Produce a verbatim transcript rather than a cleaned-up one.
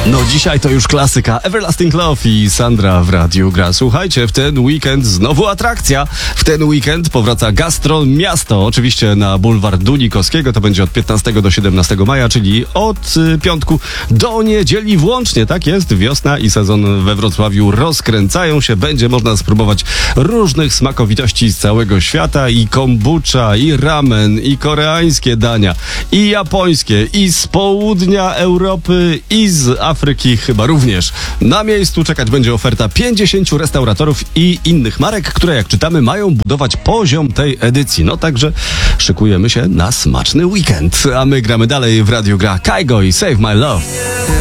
No dzisiaj to już klasyka Everlasting Love i Sandra w Radiu Gra. Słuchajcie, w ten weekend znowu atrakcja. W ten weekend powraca Gastro Miasto. Oczywiście na bulwar Dunikowskiego. To będzie od piętnastego do siedemnastego maja, czyli od y, piątku do niedzieli włącznie. Tak jest, wiosna i sezon we Wrocławiu rozkręcają się. Będzie można spróbować różnych smakowitości z całego świata. I kombucha, i ramen, i koreańskie dania, i japońskie, i z południa Europy, i z Afryki chyba również. Na miejscu czekać będzie oferta pięćdziesięciu restauratorów i innych marek, które jak czytamy mają budować poziom tej edycji. No także szykujemy się na smaczny weekend. A my gramy dalej w Radiu Gra. Kygo i Save My Love.